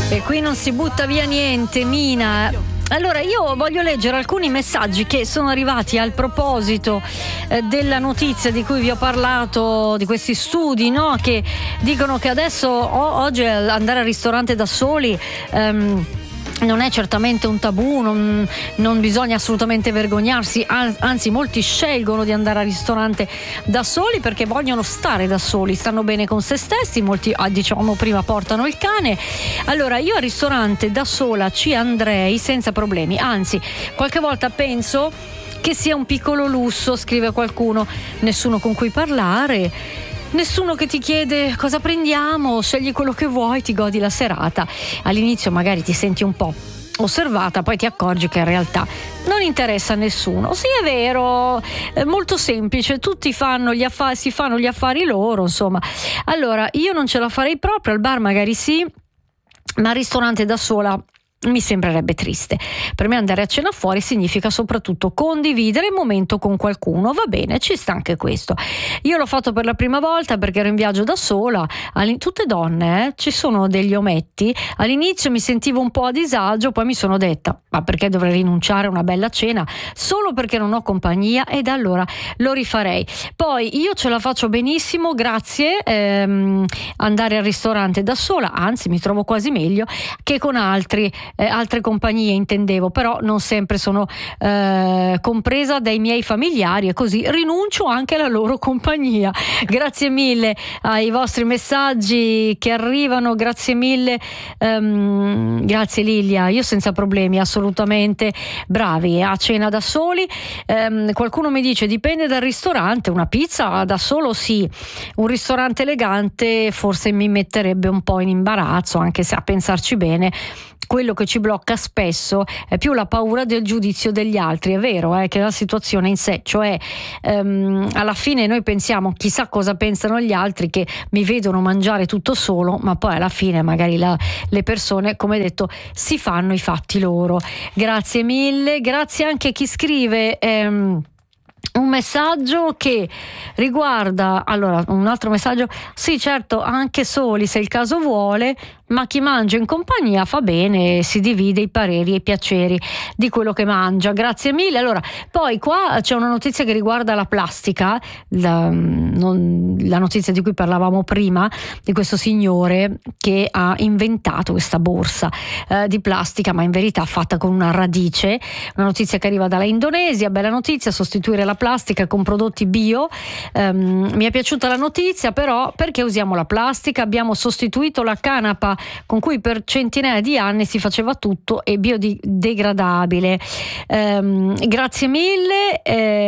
E qui non si butta via niente, Mina. Allora, io voglio leggere alcuni messaggi che sono arrivati al proposito della notizia di cui vi ho parlato, di questi studi, no? Che dicono che adesso, oggi, andare al ristorante da soli non è certamente un tabù, non bisogna assolutamente vergognarsi, anzi molti scelgono di andare al ristorante da soli perché vogliono stare da soli, stanno bene con se stessi, molti diciamo prima portano il cane. Allora, io al ristorante da sola ci andrei senza problemi, anzi qualche volta penso che sia un piccolo lusso, scrive qualcuno, nessuno con cui parlare, nessuno che ti chiede cosa prendiamo, scegli quello che vuoi, ti godi la serata. All'inizio magari ti senti un po' osservata, poi ti accorgi che in realtà non interessa a nessuno. Sì, è vero, è molto semplice, tutti fanno si fanno gli affari loro, insomma. Allora, io non ce la farei proprio, al bar magari sì, ma al ristorante da sola mi sembrerebbe triste. Per me andare a cena fuori significa soprattutto condividere il momento con qualcuno. Va bene, ci sta anche questo. Io l'ho fatto per la prima volta perché ero in viaggio da sola. Tutte donne, ci sono degli ometti. All'inizio mi sentivo un po' a disagio, poi mi sono detta: ma perché dovrei rinunciare a una bella cena solo perché non ho compagnia? Ed allora lo rifarei. Poi io ce la faccio benissimo, grazie, andare al ristorante da sola, anzi mi trovo quasi meglio che con altre compagnie, intendevo, però non sempre sono compresa dai miei familiari e così rinuncio anche alla loro compagnia. Grazie mille ai vostri messaggi che arrivano, grazie mille, grazie Lilia, io senza problemi, assolutamente, bravi, a cena da soli. Qualcuno mi dice dipende dal ristorante, una pizza da solo sì, un ristorante elegante forse mi metterebbe un po' in imbarazzo, anche se a pensarci bene quello che ci blocca spesso è più la paura del giudizio degli altri. È vero che la situazione in sé, cioè alla fine noi pensiamo chissà cosa pensano gli altri che mi vedono mangiare tutto solo, ma poi alla fine magari le persone, come detto, si fanno i fatti loro. Grazie mille, grazie anche a chi scrive un messaggio che riguarda, allora un altro messaggio, sì certo anche soli se il caso vuole, ma chi mangia in compagnia fa bene, si divide i pareri e i piaceri di quello che mangia. Grazie mille. Allora, poi qua c'è una notizia che riguarda la plastica, la notizia di cui parlavamo prima, di questo signore che ha inventato questa borsa di plastica, ma in verità fatta con una radice. Una notizia che arriva dalla Indonesia, bella notizia, sostituire la plastica con prodotti bio. Mi è piaciuta la notizia, però perché usiamo la plastica? Abbiamo sostituito la canapa con cui per centinaia di anni si faceva tutto e biodegradabile. Grazie mille,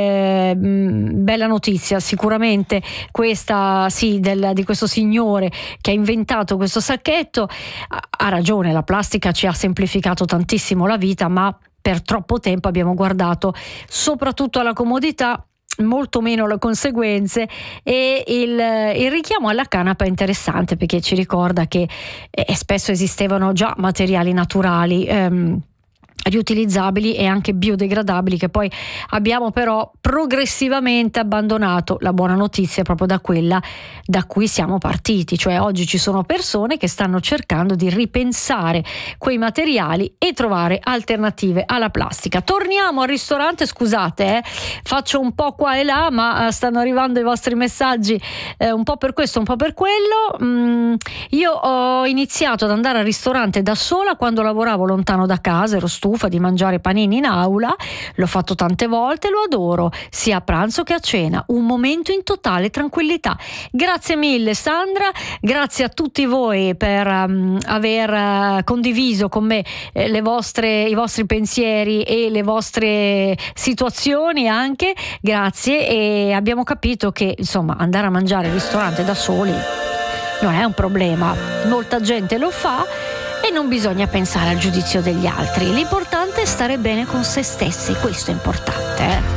bella notizia sicuramente questa, sì, di questo signore che ha inventato questo sacchetto. Ha ragione, la plastica ci ha semplificato tantissimo la vita, ma per troppo tempo abbiamo guardato soprattutto alla comodità, molto meno alle conseguenze, e il richiamo alla canapa è interessante perché ci ricorda che spesso esistevano già materiali naturali riutilizzabili e anche biodegradabili che poi abbiamo però progressivamente abbandonato. La buona notizia è proprio da quella da cui siamo partiti, cioè oggi ci sono persone che stanno cercando di ripensare quei materiali e trovare alternative alla plastica. Torniamo al ristorante, scusate, faccio un po' qua e là, ma stanno arrivando i vostri messaggi un po' per questo, un po' per quello. Io ho iniziato ad andare al ristorante da sola quando lavoravo lontano da casa, ero stufa di mangiare panini in aula, l'ho fatto tante volte, lo adoro sia a pranzo che a cena, un momento in totale tranquillità. Grazie mille Sandra, grazie a tutti voi per aver condiviso con me i vostri pensieri e le vostre situazioni anche, grazie, e abbiamo capito che insomma andare a mangiare al ristorante da soli non è un problema, molta gente lo fa e non bisogna pensare al giudizio degli altri. L'importante è stare bene con se stessi, questo è importante.